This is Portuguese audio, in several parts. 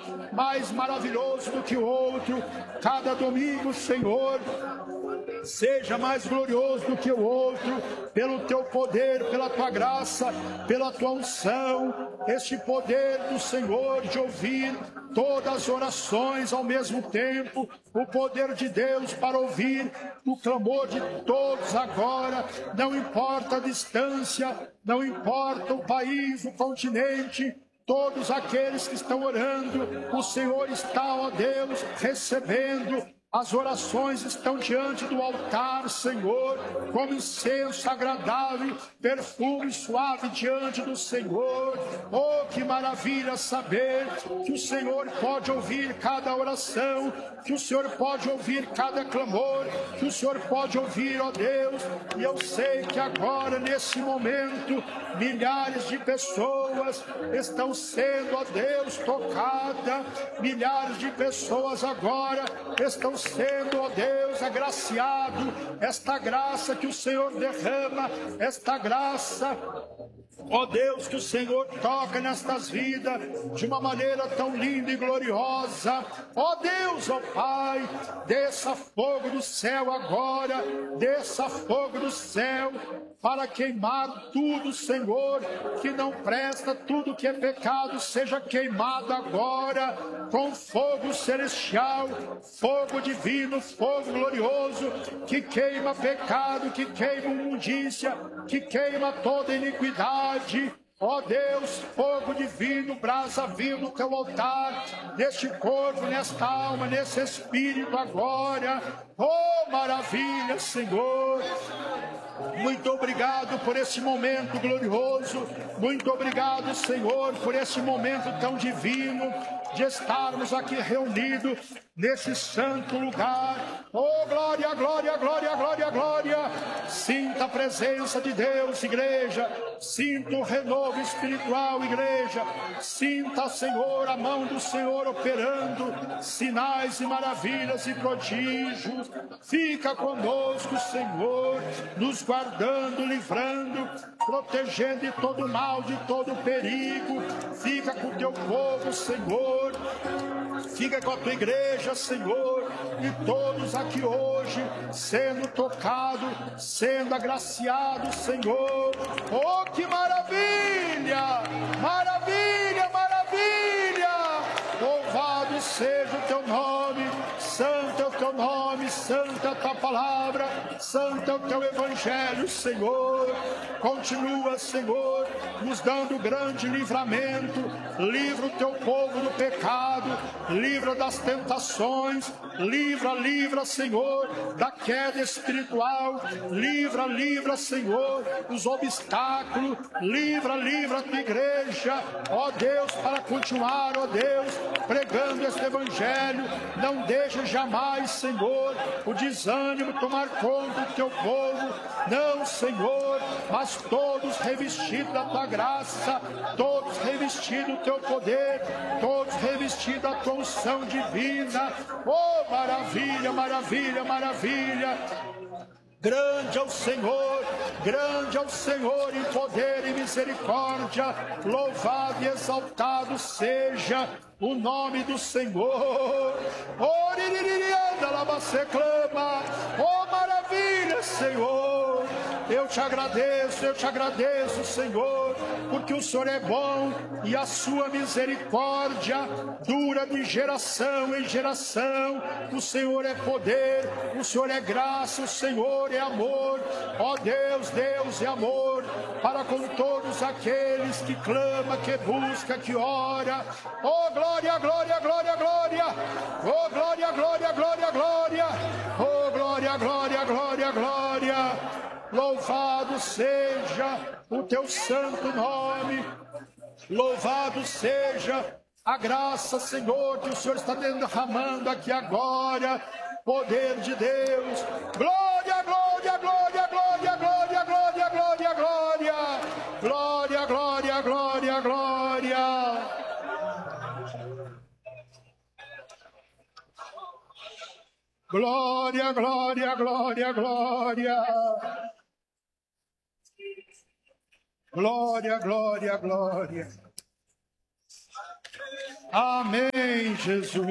mais maravilhoso do que o outro. Cada domingo, Senhor, seja mais glorioso do que o outro, pelo teu poder, pela tua graça, pela tua unção, este poder do Senhor de ouvir todas as orações ao mesmo tempo, o poder de Deus para ouvir o clamor de todos agora, não importa a distância, não importa o país, o continente, todos aqueles que estão orando, o Senhor está, ó Deus, recebendo. As orações estão diante do altar, Senhor, como incenso agradável, perfume suave diante do Senhor. Oh, que maravilha saber que o Senhor pode ouvir cada oração, que o Senhor pode ouvir cada clamor, que o Senhor pode ouvir, ó Deus. E eu sei que agora, nesse momento, milhares de pessoas estão sendo, ó Deus, tocadas. Milhares de pessoas agora estão sendo, ó Deus, agraciado, esta graça que o Senhor derrama, esta graça, ó Deus, que o Senhor toca nestas vidas de uma maneira tão linda e gloriosa. Ó Deus, ó Pai, desça fogo do céu agora, desça fogo do céu para queimar tudo, Senhor, que não presta, tudo que é pecado seja queimado agora com fogo celestial, fogo divino, fogo glorioso, que queima pecado, que queima imundícia, que queima toda iniquidade. Ó Deus, fogo divino, brasa viva no teu altar, neste corpo, nesta alma, nesse espírito agora. Oh, maravilha, Senhor. Muito obrigado por esse momento glorioso. Muito obrigado, Senhor, por esse momento tão divino de estarmos aqui reunidos nesse santo lugar. Oh, glória, glória, glória, glória, glória. Sinta a presença de Deus, igreja. Sinta o renovo espiritual, igreja. Sinta, Senhor, a mão do Senhor operando sinais e maravilhas e prodígios. Fica conosco, Senhor, nos guardando, livrando, protegendo de todo mal, de todo perigo. Fica com o teu povo, Senhor. Fica com a tua igreja, Senhor, e todos aqui hoje sendo tocados, sendo agraciados, Senhor. Oh, que maravilha! Maravilha, maravilha! Louvado seja o teu nome, santo é o teu nome, santa é a tua palavra, santo é o teu evangelho, Senhor. Continua, Senhor, nos dando grande livramento. Livra o teu povo do pecado, livra das tentações, livra, Senhor, da queda espiritual, livra, Senhor, dos obstáculos, livra a tua igreja, ó Deus, para continuar, ó Deus, pregando este evangelho. Não deixe jamais, Senhor, o desânimo tomar conta do teu povo. Não, Senhor, mas todos revestidos da tua graça, todos revestidos do teu poder, todos revestidos da tua unção divina. Oh, maravilha, maravilha, maravilha! Grande é o Senhor em poder e misericórdia. Louvado e exaltado seja o nome do Senhor. Oh, riririanda, lá você clama. Oh, maravilha, Senhor. Eu te agradeço, Senhor, porque o Senhor é bom e a sua misericórdia dura de geração em geração. O Senhor é poder, o Senhor é graça, o Senhor é amor. Ó Deus, Deus é amor para com todos aqueles que clama, que busca, que ora. Oh, glória, glória, glória, glória. Oh, glória, glória, glória, glória. Oh, glória, glória, glória, glória. Louvado seja o teu santo nome. Louvado seja a graça, Senhor, que o Senhor está derramando aqui agora. Poder de Deus. Glória, glória, glória, glória, glória, glória, glória, glória. Glória, glória, glória, glória. Glória, glória, glória, glória. Glória, glória, glória. Amém, Jesus.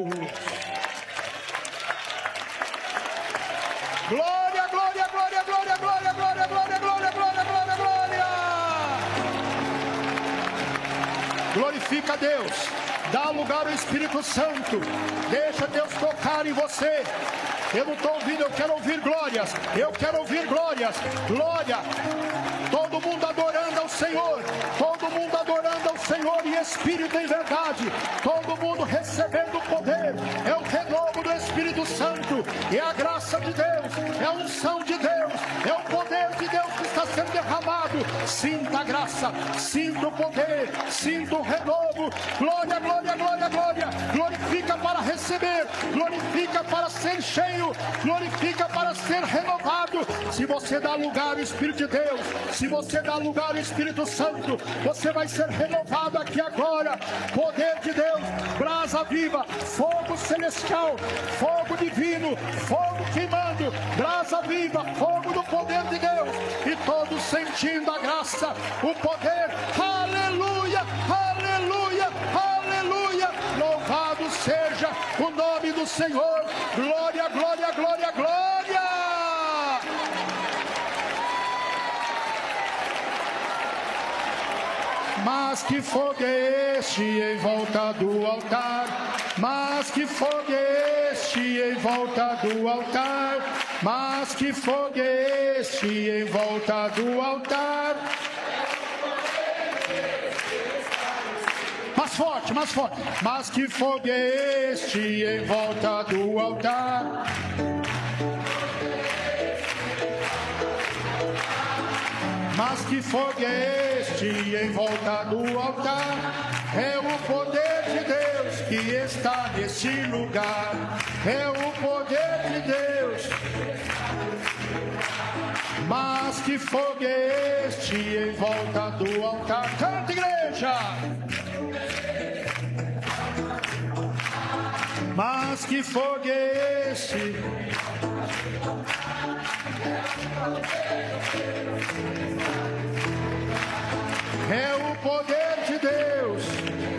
Glória, glória, glória, glória, glória, glória, glória, glória, glória, glória, glória. Glorifica a Deus. Dá lugar ao Espírito Santo. Deixa Deus tocar em você. Eu não estou ouvindo, eu quero ouvir glórias. Eu quero ouvir glórias. Glória. Todo mundo adorando ao Senhor. Todo mundo adorando ao Senhor em espírito e em verdade. Todo mundo recebendo o poder. É o renovo do Espírito Santo. É a graça de Deus. É a unção de Deus. É o poder de Deus que está sendo derramado. Sinta a graça. Sinta o poder. Sinta o renovo. Glória, glória, glória, glória. Glorifica para receber. Glorifica para ser cheio. Glorifica para ser renovado. Se você dá lugar ao Espírito de Deus, se você dá lugar ao Espírito Santo, você vai ser renovado aqui agora. Poder de Deus, brasa viva, fogo celestial, fogo divino, fogo queimando, brasa viva, fogo do poder de Deus, e todos sentindo a graça, o poder. Aleluia, aleluia, aleluia. Louvado seja o nome do Senhor. Glória, glória, glória, glória. Mas que fogo é este em volta do altar? Mas que fogo é este em volta do altar? Mas que fogo é este em volta do altar? Mais forte, mais forte. Mas que fogo é este em volta do altar? Mas que fogo é este em volta do altar? É o poder de Deus que está neste lugar. É o poder de Deus. Mas que fogo é este em volta do altar? Canta, igreja! Mas que fogo é este? É o poder de Deus.